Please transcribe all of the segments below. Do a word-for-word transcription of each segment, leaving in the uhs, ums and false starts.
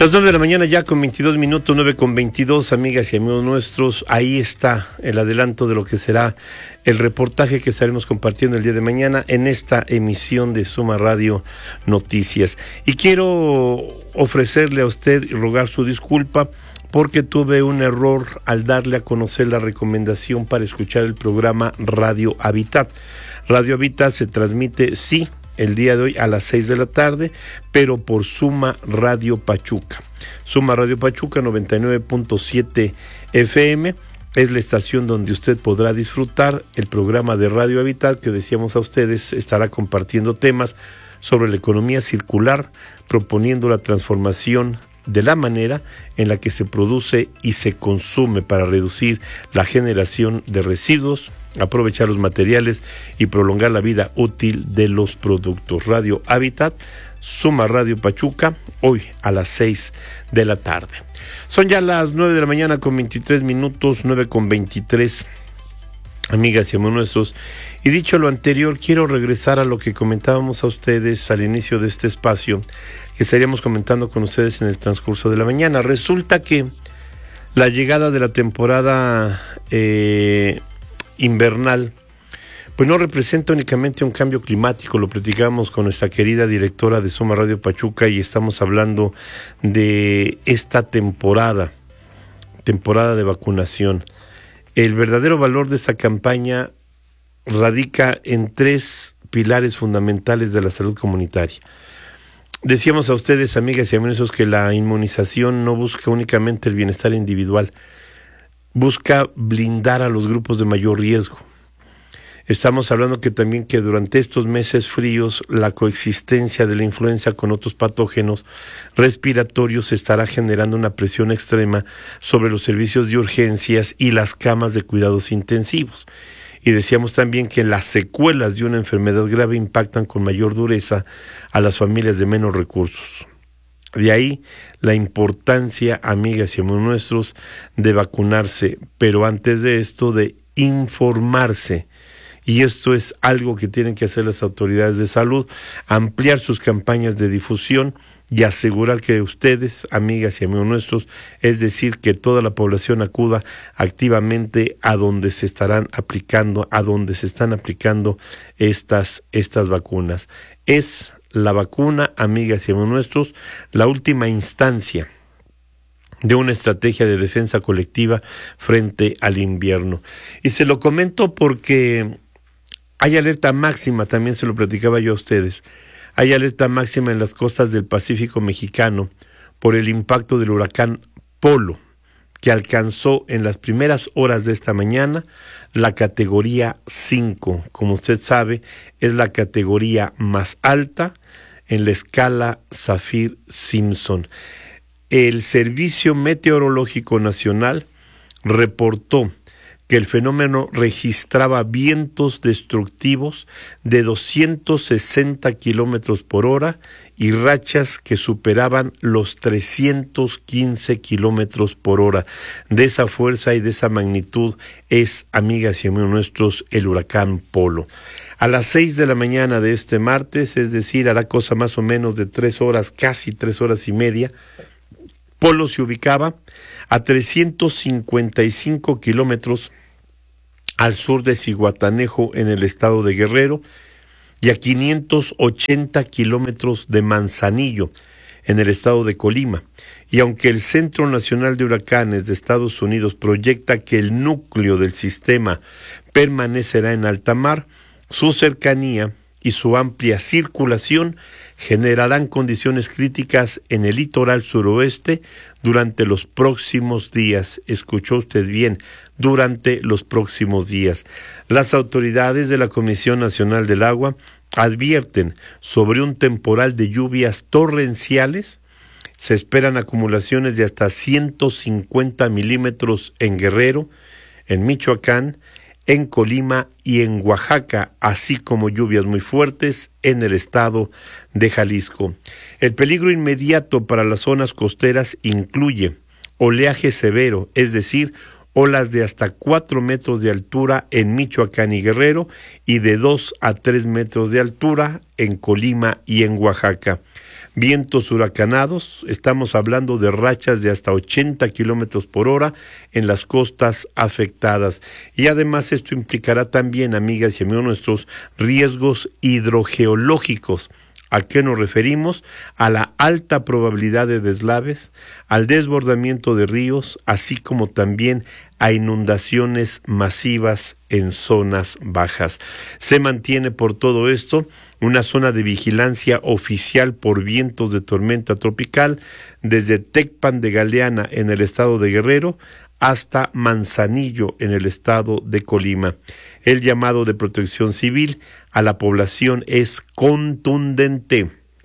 Las nueve de la mañana ya con veintidós minutos, nueve con veintidós, amigas y amigos nuestros. Ahí está el adelanto de lo que será el reportaje que estaremos compartiendo el día de mañana en esta emisión de Suma Radio Noticias. Y quiero ofrecerle a usted y rogar su disculpa porque tuve un error al darle a conocer la recomendación para escuchar el programa Radio Habitat. Radio Habitat se transmite, sí, el día de hoy a las seis de la tarde, pero por Suma Radio Pachuca. Suma Radio Pachuca noventa y nueve punto siete F M es la estación donde usted podrá disfrutar el programa de Radio Habitat que decíamos a ustedes estará compartiendo temas sobre la economía circular, proponiendo la transformación de la manera en la que se produce y se consume para reducir la generación de residuos, aprovechar los materiales y prolongar la vida útil de los productos. Radio Habitat, Suma Radio Pachuca, hoy a las seis de la tarde. Son ya las nueve de la mañana con veintitrés minutos, nueve con veintitrés, amigas y amigos nuestros. Y dicho lo anterior, quiero regresar a lo que comentábamos a ustedes al inicio de este espacio, que estaríamos comentando con ustedes en el transcurso de la mañana. Resulta que la llegada de la temporada eh, invernal, pues no representa únicamente un cambio climático. Lo platicamos con nuestra querida directora de Suma Radio Pachuca y estamos hablando de esta temporada, temporada de vacunación. El verdadero valor de esta campaña radica en tres pilares fundamentales de la salud comunitaria. Decíamos a ustedes, amigas y amigos, que la inmunización no busca únicamente el bienestar individual, busca blindar a los grupos de mayor riesgo. Estamos hablando que también que durante estos meses fríos la coexistencia de la influenza con otros patógenos respiratorios estará generando una presión extrema sobre los servicios de urgencias y las camas de cuidados intensivos. Y decíamos también que las secuelas de una enfermedad grave impactan con mayor dureza a las familias de menos recursos. De ahí la importancia, amigas y amigos nuestros, de vacunarse, pero antes de esto de informarse. Y esto es algo que tienen que hacer las autoridades de salud, ampliar sus campañas de difusión y asegurar que ustedes, amigas y amigos nuestros, es decir, que toda la población acuda activamente a donde se estarán aplicando, a donde se están aplicando estas, estas vacunas. Es la vacuna, amigas y amigos nuestros, la última instancia de una estrategia de defensa colectiva frente al invierno. Y se lo comento porque hay alerta máxima, también se lo platicaba yo a ustedes, hay alerta máxima en las costas del Pacífico mexicano por el impacto del huracán Polo, que alcanzó en las primeras horas de esta mañana la categoría cinco. Como usted sabe, es la categoría más alta en la escala Saffir-Simpson. El Servicio Meteorológico Nacional reportó que el fenómeno registraba vientos destructivos de doscientos sesenta kilómetros por hora y rachas que superaban los trescientos quince kilómetros por hora. De esa fuerza y de esa magnitud es, amigas y amigos nuestros, el huracán Polo. A las seis de la mañana de este martes, es decir, hará cosa más o menos de tres horas, casi tres horas y media, Polo se ubicaba a trescientos cincuenta y cinco kilómetros al sur de Zihuatanejo en el estado de Guerrero y a quinientos ochenta kilómetros de Manzanillo en el estado de Colima. Y aunque el Centro Nacional de Huracanes de Estados Unidos proyecta que el núcleo del sistema permanecerá en alta mar, su cercanía y su amplia circulación generarán condiciones críticas en el litoral suroeste durante los próximos días. Escuchó usted bien, durante los próximos días. Las autoridades de la Comisión Nacional del Agua advierten sobre un temporal de lluvias torrenciales. Se esperan acumulaciones de hasta ciento cincuenta milímetros en Guerrero, en Michoacán, en Colima y en Oaxaca, así como lluvias muy fuertes en el estado de Jalisco. El peligro inmediato para las zonas costeras incluye oleaje severo, es decir, olas de hasta cuatro metros de altura en Michoacán y Guerrero y de dos a tres metros de altura en Colima y en Oaxaca. Vientos huracanados, estamos hablando de rachas de hasta ochenta kilómetros por hora en las costas afectadas. Y además esto implicará también, amigas y amigos nuestros, riesgos hidrogeológicos. ¿A qué nos referimos? A la alta probabilidad de deslaves, al desbordamiento de ríos, así como también a inundaciones masivas en zonas bajas. Se mantiene por todo esto una zona de vigilancia oficial por vientos de tormenta tropical desde Tecpan de Galeana en el estado de Guerrero hasta Manzanillo en el estado de Colima. El llamado de protección civil a la población es contundente: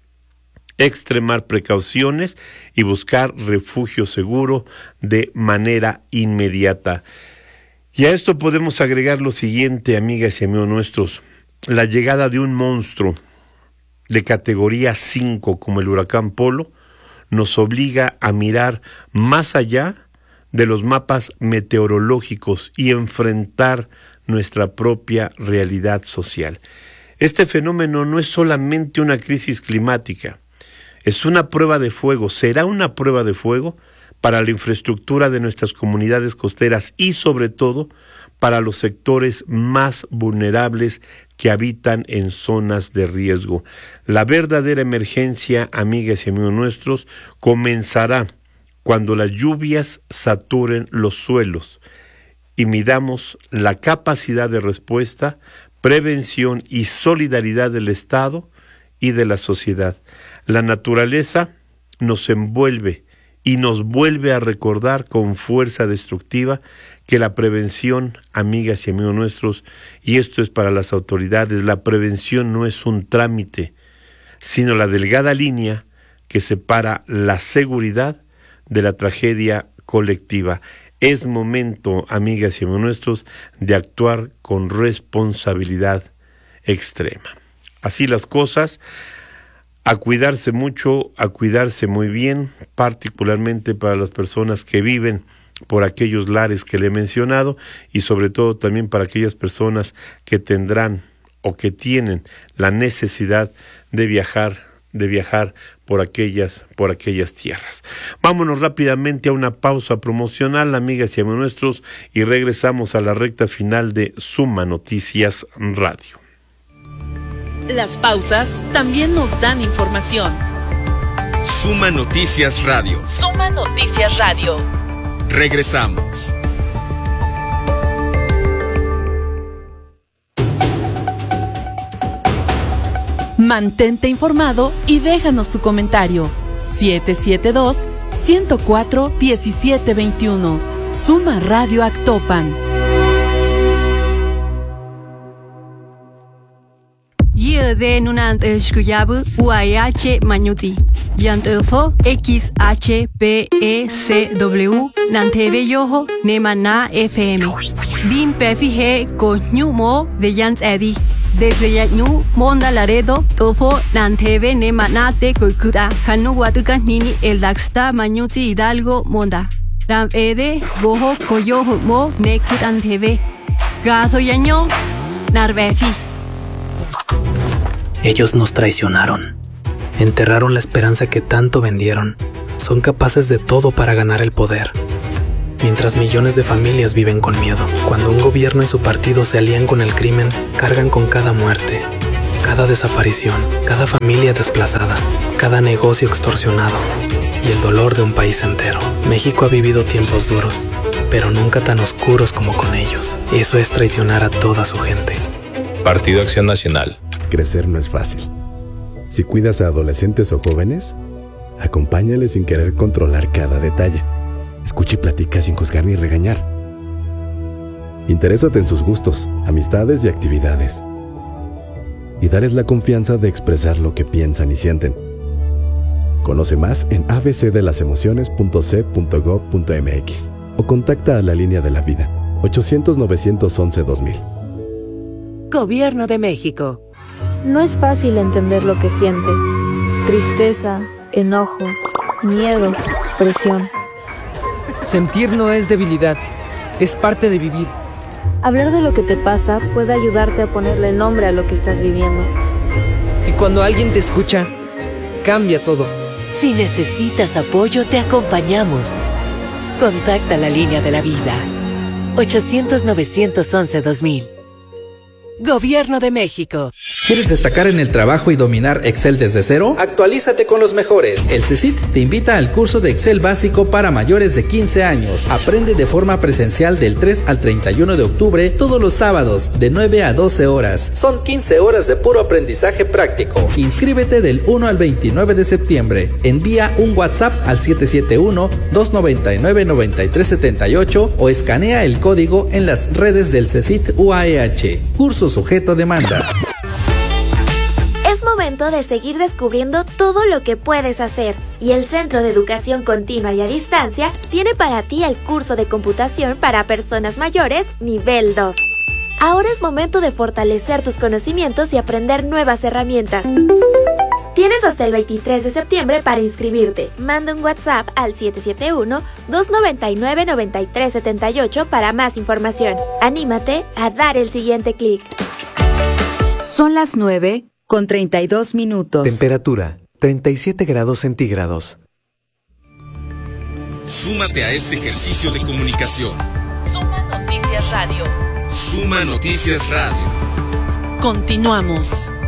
extremar precauciones y buscar refugio seguro de manera inmediata. Y a esto podemos agregar lo siguiente, amigas y amigos nuestros: la llegada de un monstruo de categoría cinco como el huracán Polo nos obliga a mirar más allá de los mapas meteorológicos y enfrentar nuestra propia realidad social. Este fenómeno no es solamente una crisis climática, es una prueba de fuego, será una prueba de fuego para la infraestructura de nuestras comunidades costeras y sobre todo para los sectores más vulnerables que habitan en zonas de riesgo. La verdadera emergencia, amigas y amigos nuestros, comenzará cuando las lluvias saturen los suelos y midamos la capacidad de respuesta, prevención y solidaridad del Estado y de la sociedad. La naturaleza nos envuelve y nos vuelve a recordar con fuerza destructiva que la prevención, amigas y amigos nuestros, y esto es para las autoridades, la prevención no es un trámite, sino la delgada línea que separa la seguridad de la tragedia colectiva. Es momento, amigas y amigos nuestros, de actuar con responsabilidad extrema. Así las cosas, a cuidarse mucho, a cuidarse muy bien, particularmente para las personas que viven por aquellos lares que le he mencionado y sobre todo también para aquellas personas que tendrán o que tienen la necesidad de viajar de viajar por aquellas, por aquellas tierras. Vámonos rápidamente a una pausa promocional, amigas y amigos nuestros, y regresamos a la recta final de Suma Noticias Radio. Las pausas también nos dan información. Suma Noticias Radio. Suma Noticias Radio. Regresamos. Mantente informado y déjanos tu comentario. siete siete dos, uno cero cuatro, uno siete dos uno. Suma Radio Actopan. Yede nunant shkuyabu uayh manyuti. Yantefo X H P E C W Nanteve Yoho Nemana F M. Dim Pefi Ko Nyumo de Yans Edi. Desde Yañu, Monda Laredo, Tofo, Nanteve, Nemanate, Koikuda, Kanu Watuka Nini, El Daxta, Mañuti, Hidalgo, Monda. Ram Ede, Boho, Koyo, Mo, Nekut Anteve. Gazo Yaño, Narvefi. Ellos nos traicionaron. Enterraron la esperanza que tanto vendieron. Son capaces de todo para ganar el poder. Mientras millones de familias viven con miedo. Cuando un gobierno y su partido se alían con el crimen, cargan con cada muerte, cada desaparición, cada familia desplazada, cada negocio extorsionado y el dolor de un país entero. México ha vivido tiempos duros, pero nunca tan oscuros como con ellos. Eso es traicionar a toda su gente. Partido Acción Nacional. Crecer no es fácil. Si cuidas a adolescentes o jóvenes, acompáñales sin querer controlar cada detalle. Escucha y platica sin juzgar ni regañar. Interésate en sus gustos, amistades y actividades. Y dales la confianza de expresar lo que piensan y sienten. Conoce más en a b c de las emociones punto c punto gob punto m x o contacta a la línea de la vida ochocientos, novecientos once, dos mil. Gobierno de México. No es fácil entender lo que sientes. Tristeza, enojo, miedo, presión. Sentir no es debilidad, es parte de vivir. Hablar de lo que te pasa puede ayudarte a ponerle nombre a lo que estás viviendo. Y cuando alguien te escucha, cambia todo. Si necesitas apoyo, te acompañamos. Contacta la línea de la vida. ochocientos, novecientos once, dos mil. Gobierno de México. ¿Quieres destacar en el trabajo y dominar Excel desde cero? Actualízate con los mejores. El C E C I T te invita al curso de Excel básico para mayores de quince años. Aprende de forma presencial del tres al treinta y uno de octubre todos los sábados de nueve a doce horas. Son quince horas de puro aprendizaje práctico. Inscríbete del uno al veintinueve de septiembre. Envía un WhatsApp al siete siete uno, dos nueve nueve, nueve tres siete ocho o escanea el código en las redes del C E C I T U A E H. Curso sujeto a demanda. Es momento de seguir descubriendo todo lo que puedes hacer, y el Centro de Educación Continua y a Distancia tiene para ti el curso de computación para personas mayores nivel dos. Ahora es momento de fortalecer tus conocimientos y aprender nuevas herramientas. Tienes hasta el veintitrés de septiembre para inscribirte. Manda un WhatsApp al siete siete uno, dos nueve nueve, nueve tres siete ocho para más información. Anímate a dar el siguiente clic. Son las nueve con treinta y dos minutos. Temperatura treinta y siete grados centígrados. Súmate a este ejercicio de comunicación. Suma Noticias Radio. Suma Noticias Radio. Continuamos.